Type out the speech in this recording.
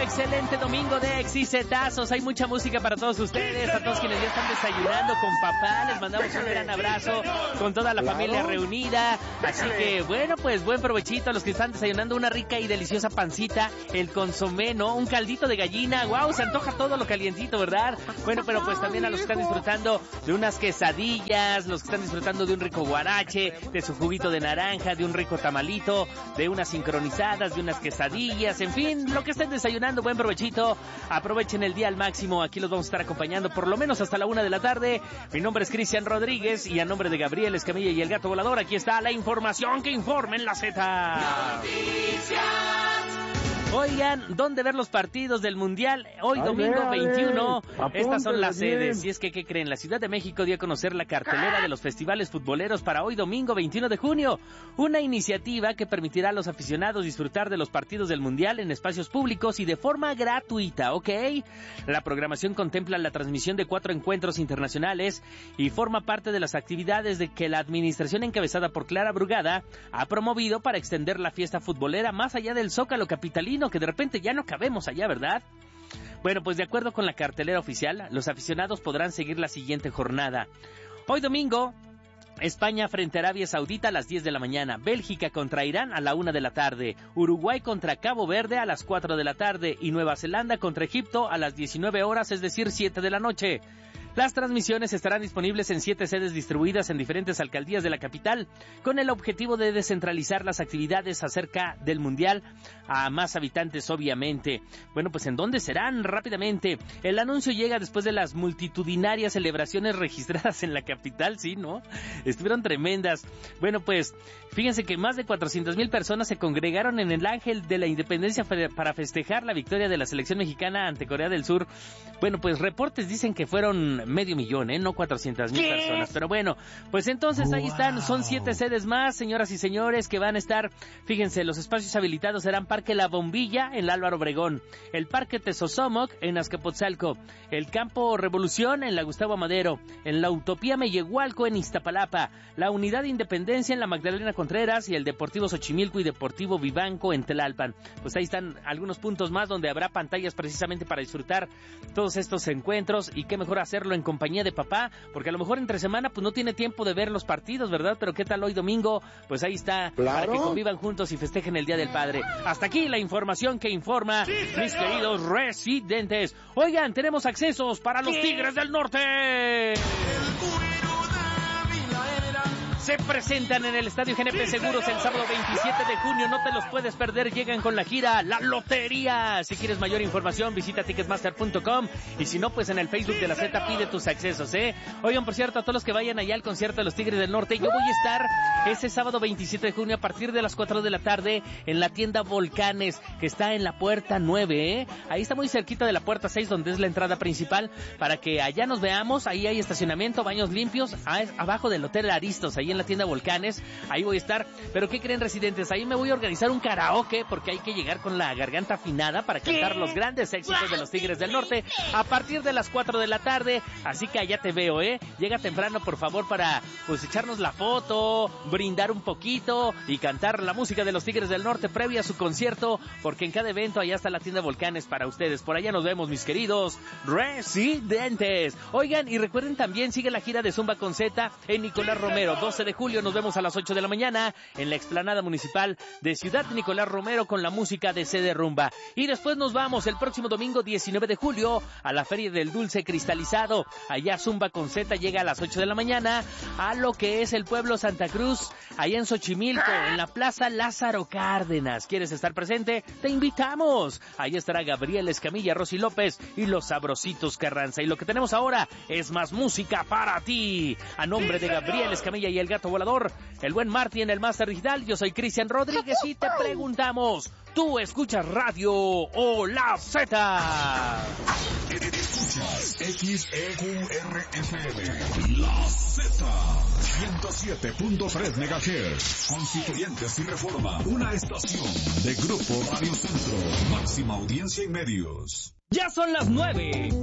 excelente domingo de exicetazos. Hay mucha música para todos ustedes, a todos quienes ya están desayunando con papá. Les mandamos un gran abrazo con toda la familia reunida. Así que, bueno, pues buen provechito a los que están desayunando una rica y deliciosa pancita, el consomé, ¿no? Un caldito de gallina. ¡Wow! Se antoja todo lo calientito, ¿verdad? Bueno, pero pues también a los que están disfrutando de unas quesadillas, los que están disfrutando de un rico guarache, de su juguito de naranja, de un rico tamalito, de unas sincronizadas, de unas quesadillas, en fin, lo que estén desayunando, buen provechito. Aprovechen el día al máximo. Aquí los vamos a estar acompañando por lo menos hasta la 1 de la tarde. Mi nombre es Cristian Rodríguez y a nombre de Gabriel Escamilla y el Gato Volador, aquí está la información que informa en la Z. Oigan, ¿dónde ver los partidos del Mundial? Hoy domingo 21, estas son las sedes. Y es que, ¿qué creen? La Ciudad de México dio a conocer la cartelera de los festivales futboleros para hoy domingo 21 de junio. Una iniciativa que permitirá a los aficionados disfrutar de los partidos del Mundial en espacios públicos y de forma gratuita, ¿ok? La programación contempla la transmisión de 4 encuentros internacionales y forma parte de las actividades de que la administración encabezada por Clara Brugada ha promovido para extender la fiesta futbolera más allá del Zócalo capitalino, que de repente ya no cabemos allá, ¿verdad? Bueno, pues de acuerdo con la cartelera oficial, los aficionados podrán seguir la siguiente jornada. Hoy domingo, España frente a Arabia Saudita a las 10 de la mañana, Bélgica contra Irán a la 1 de la tarde, Uruguay contra Cabo Verde a las 4 de la tarde y Nueva Zelanda contra Egipto a las 19 horas, es decir, 7 de la noche. Las transmisiones estarán disponibles en 7 sedes distribuidas en diferentes alcaldías de la capital, con el objetivo de descentralizar las actividades acerca del Mundial a más habitantes, obviamente. Bueno, pues ¿en dónde serán? Rápidamente. El anuncio llega después de las multitudinarias celebraciones registradas en la capital, ¿sí, no? Estuvieron tremendas. Bueno, pues fíjense que más de 400,000 personas se congregaron en el Ángel de la Independencia para festejar la victoria de la selección mexicana ante Corea del Sur. Bueno, pues reportes dicen que fueron 500,000, no 400,000 personas. Pero bueno, pues entonces ahí están, son 7 sedes más, señoras y señores, que van a estar. Fíjense, los espacios habilitados serán Parque La Bombilla en la Álvaro Obregón, el Parque Tezosomoc en Azcapotzalco, el Campo Revolución en la Gustavo Madero, en la Utopía Mellehualco en Iztapalapa, la Unidad de Independencia en la Magdalena Contreras y el Deportivo Xochimilco y Deportivo Vivanco en Tlalpan. Pues ahí están algunos puntos más donde habrá pantallas precisamente para disfrutar todos estos encuentros, y qué mejor hacerlo en compañía de papá, porque a lo mejor entre semana pues no tiene tiempo de ver los partidos, ¿verdad? Pero qué tal hoy domingo, pues ahí está, para que convivan juntos y festejen el Día del Padre. Hasta aquí la información que informa mis queridos residentes. Oigan, tenemos accesos para los Tigres del Norte. Se presentan en el Estadio GNP Seguros el sábado 27 de junio, no te los puedes perder, llegan con la gira La Lotería. Si quieres mayor información, visita ticketmaster.com, y si no, pues en el Facebook de la Z pide tus accesos, ¿eh? Oigan, por cierto, a todos los que vayan allá al concierto de los Tigres del Norte, yo voy a estar ese sábado 27 de junio a partir de las 4 de la tarde en la tienda Volcanes, que está en la puerta 9, ¿eh? Ahí está muy cerquita de la puerta 6, donde es la entrada principal, para que allá nos veamos. Ahí hay estacionamiento, baños limpios, abajo del Hotel Aristos, ahí en la tienda Volcanes, ahí voy a estar. Pero ¿qué creen, residentes? Ahí me voy a organizar un karaoke, porque hay que llegar con la garganta afinada para cantar los grandes éxitos de los Tigres del Norte a partir de las 4 de la tarde, así que allá te veo, ¿eh? Llega temprano, por favor, para pues echarnos la foto, brindar un poquito y cantar la música de los Tigres del Norte previa a su concierto, porque en cada evento allá está la tienda Volcanes para ustedes. Por allá nos vemos, mis queridos residentes. Oigan, y recuerden también, sigue la gira de Zumba con Z en Nicolás Romero, 12 de julio, nos vemos a las 8 de la mañana en la explanada municipal de Ciudad Nicolás Romero con la música de CD Rumba. Y después nos vamos el próximo domingo 19 de julio a la Feria del Dulce Cristalizado. Allá Zumba con Z llega a las 8 de la mañana a lo que es el pueblo Santa Cruz, allá en Xochimilco, en la Plaza Lázaro Cárdenas. ¿Quieres estar presente? Te invitamos. Ahí estará Gabriel Escamilla, Rosy López y los Sabrositos Carranza. Y lo que tenemos ahora es más música para ti. A nombre de Gabriel Escamilla y el Gato Volador, el buen Marty en el Master Digital, yo soy Cristian Rodríguez y te preguntamos, ¿tú escuchas radio o la Z? Escuchas XEQRFM, la Z, 107.3 MHz, Constituyentes y Reforma, una estación de Grupo Radio Centro, máxima audiencia y medios. Ya son las 9.